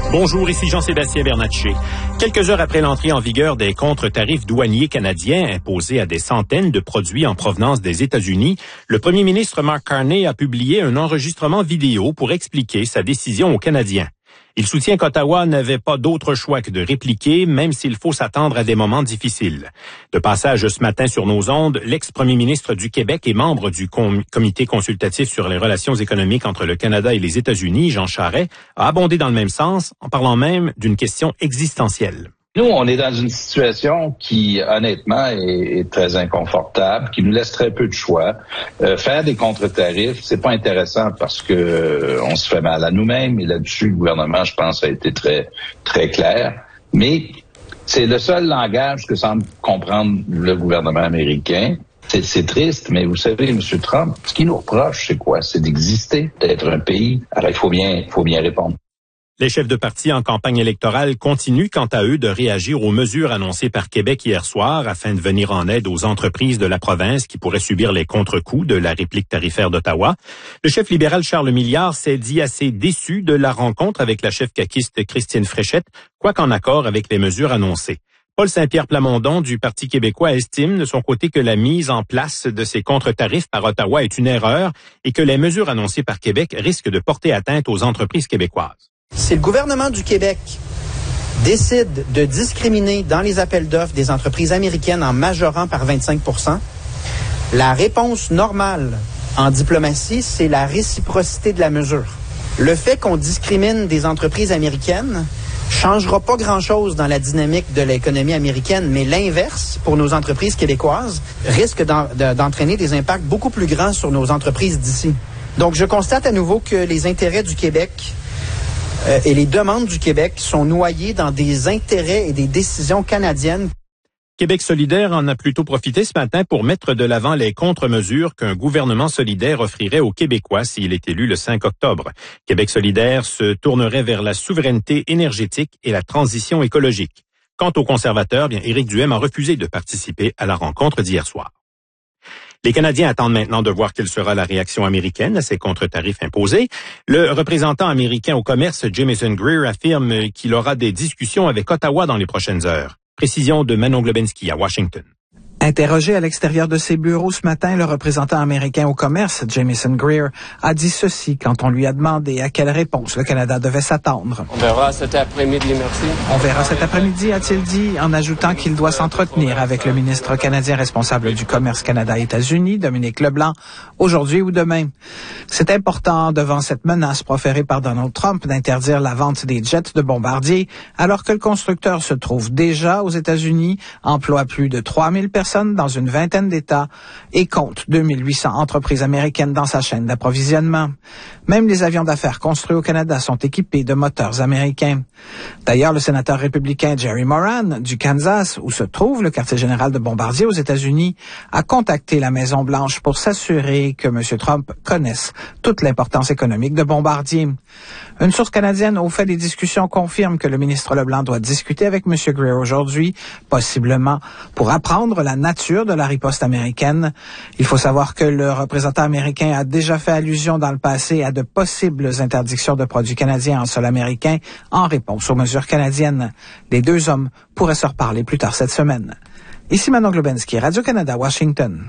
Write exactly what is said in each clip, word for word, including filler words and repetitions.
Bonjour, ici Jean-Sébastien Bernatchez. Quelques heures après l'entrée en vigueur des contre-tarifs douaniers canadiens imposés à des centaines de produits en provenance des États-Unis, le premier ministre Mark Carney a publié un enregistrement vidéo pour expliquer sa décision aux Canadiens. Il soutient qu'Ottawa n'avait pas d'autre choix que de répliquer, même s'il faut s'attendre à des moments difficiles. De passage ce matin sur nos ondes, l'ex-premier ministre du Québec et membre du com- comité consultatif sur les relations économiques entre le Canada et les États-Unis, Jean Charest, a abondé dans le même sens, en parlant même d'une question existentielle. Nous, on est dans une situation qui, honnêtement, est, est très inconfortable, qui nous laisse très peu de choix. Euh, faire des contre-tarifs, c'est pas intéressant parce que euh, on se fait mal à nous-mêmes. Et là-dessus, le gouvernement, je pense, a été très, très clair. Mais c'est le seul langage que semble comprendre le gouvernement américain. C'est, c'est triste, mais vous savez, M. Trump, ce qu'il nous reproche, c'est quoi? C'est d'exister, d'être un pays. Alors, il faut bien, il faut bien répondre. Les chefs de parti en campagne électorale continuent quant à eux de réagir aux mesures annoncées par Québec hier soir afin de venir en aide aux entreprises de la province qui pourraient subir les contre-coups de la réplique tarifaire d'Ottawa. Le chef libéral Charles Milliard s'est dit assez déçu de la rencontre avec la chef caquiste Christine Fréchette, quoiqu'en accord avec les mesures annoncées. Paul Saint-Pierre Plamondon du Parti québécois estime de son côté que la mise en place de ces contre-tarifs par Ottawa est une erreur et que les mesures annoncées par Québec risquent de porter atteinte aux entreprises québécoises. Si le gouvernement du Québec décide de discriminer dans les appels d'offres des entreprises américaines en majorant par vingt-cinq pour cent, la réponse normale en diplomatie, c'est la réciprocité de la mesure. Le fait qu'on discrimine des entreprises américaines changera pas grand-chose dans la dynamique de l'économie américaine, mais l'inverse, pour nos entreprises québécoises, risque d'en, de, d'entraîner des impacts beaucoup plus grands sur nos entreprises d'ici. Donc, je constate à nouveau que les intérêts du Québec Euh, et les demandes du Québec sont noyées dans des intérêts et des décisions canadiennes. Québec solidaire en a plutôt profité ce matin pour mettre de l'avant les contre-mesures qu'un gouvernement solidaire offrirait aux Québécois s'il est élu le cinq octobre. Québec solidaire se tournerait vers la souveraineté énergétique et la transition écologique. Quant aux conservateurs, bien, Éric Duhaime a refusé de participer à la rencontre d'hier soir. Les Canadiens attendent maintenant de voir quelle sera la réaction américaine à ces contre-tarifs imposés. Le représentant américain au commerce, Jamieson Greer, affirme qu'il aura des discussions avec Ottawa dans les prochaines heures. Précision de Manon Globensky à Washington. Interrogé à l'extérieur de ses bureaux ce matin, le représentant américain au commerce, Jamieson Greer, a dit ceci quand on lui a demandé à quelle réponse le Canada devait s'attendre. On verra cet après-midi, merci. On verra cet après-midi, a-t-il dit, en ajoutant qu'il doit s'entretenir avec le ministre canadien responsable du commerce Canada-États-Unis, Dominique Leblanc, aujourd'hui ou demain. C'est important devant cette menace proférée par Donald Trump d'interdire la vente des jets de bombardiers, alors que le constructeur se trouve déjà aux États-Unis, emploie plus de trois mille personnes dans une vingtaine d'États et compte deux mille huit cents entreprises américaines dans sa chaîne d'approvisionnement. Même les avions d'affaires construits au Canada sont équipés de moteurs américains. D'ailleurs, le sénateur républicain Jerry Moran du Kansas, où se trouve le quartier général de Bombardier aux États-Unis, a contacté la Maison-Blanche pour s'assurer que M. Trump connaisse toute l'importance économique de Bombardier. Une source canadienne au fait des discussions confirme que le ministre Leblanc doit discuter avec M. Greer aujourd'hui, possiblement pour apprendre la nature de la riposte américaine. Il faut savoir que le représentant américain a déjà fait allusion dans le passé à de possibles interdictions de produits canadiens en sol américain en réponse aux mesures canadiennes. Les deux hommes pourraient se reparler plus tard cette semaine. Ici Manon Globensky, Radio-Canada, Washington.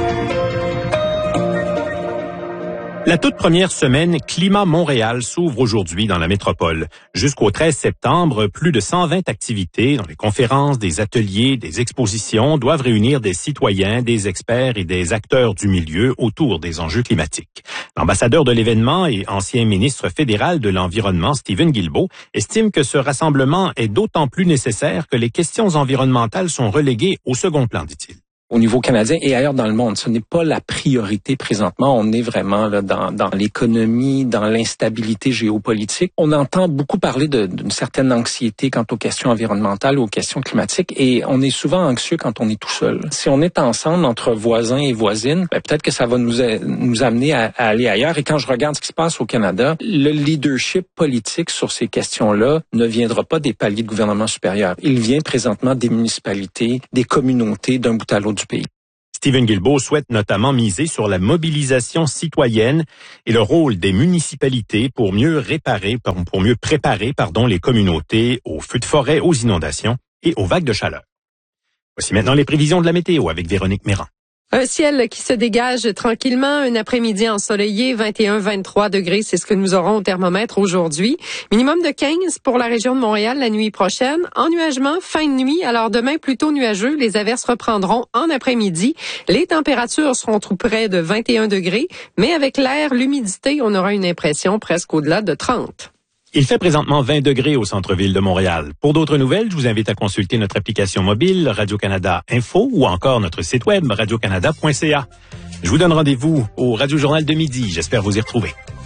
La toute première semaine Climat Montréal s'ouvre aujourd'hui dans la métropole. Jusqu'au treize septembre, plus de cent vingt activités, dans les conférences, des ateliers, des expositions, doivent réunir des citoyens, des experts et des acteurs du milieu autour des enjeux climatiques. L'ambassadeur de l'événement et ancien ministre fédéral de l'Environnement, Stephen Guilbeault, estime que ce rassemblement est d'autant plus nécessaire que les questions environnementales sont reléguées au second plan, dit-il. Au niveau canadien et ailleurs dans le monde, ce n'est pas la priorité présentement. On est vraiment là dans, dans l'économie, dans l'instabilité géopolitique. On entend beaucoup parler de, d'une certaine anxiété quant aux questions environnementales ou aux questions climatiques, et on est souvent anxieux quand on est tout seul. Si on est ensemble entre voisins et voisines, ben peut-être que ça va nous, nous amener à, à aller ailleurs. Et quand je regarde ce qui se passe au Canada, le leadership politique sur ces questions-là ne viendra pas des paliers de gouvernement supérieur. Il vient présentement des municipalités, des communautés, d'un bout à l'autre du pays. Stephen Guilbeault souhaite notamment miser sur la mobilisation citoyenne et le rôle des municipalités pour mieux réparer, pour mieux préparer, pardon, les communautés aux feux de forêt, aux inondations et aux vagues de chaleur. Voici maintenant les prévisions de la météo avec Véronique Méran. Un ciel qui se dégage tranquillement, un après-midi ensoleillé, vingt et un à vingt-trois degrés, c'est ce que nous aurons au thermomètre aujourd'hui. Minimum de quinze pour la région de Montréal la nuit prochaine. Ennuagement, fin de nuit, alors demain plutôt nuageux, les averses reprendront en après-midi. Les températures seront tout près de vingt et un degrés, mais avec l'air, l'humidité, on aura une impression presque au-delà de trente. Il fait présentement vingt degrés au centre-ville de Montréal. Pour d'autres nouvelles, je vous invite à consulter notre application mobile Radio-Canada Info ou encore notre site web radio canada point c a. Je vous donne rendez-vous au Radio Journal de midi. J'espère vous y retrouver.